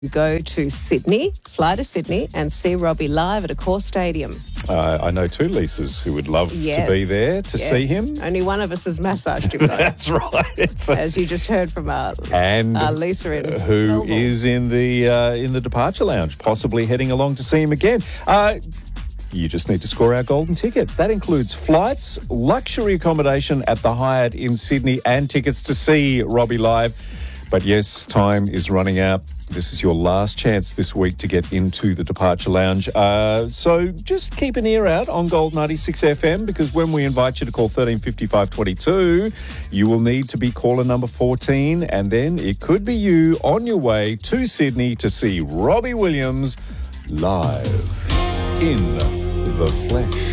go to Sydney, fly to Sydney and see Robbie live at Accor Stadium. I know two Lisas who would love to be there to see him. Only one of us has massaged him, though. That's right. As you just heard from our Lisa in who Melbourne. is in the departure lounge, possibly heading along to see him again. You just need to score our golden ticket. That includes flights, luxury accommodation at the Hyatt in Sydney, and tickets to see Robbie live. But yes, time is running out. This is your last chance this week to get into the departure lounge. So just keep an ear out on Gold 96 FM, because when we invite you to call 135522, you will need to be caller number 14, and then it could be you on your way to Sydney to see Robbie Williams live in the flesh.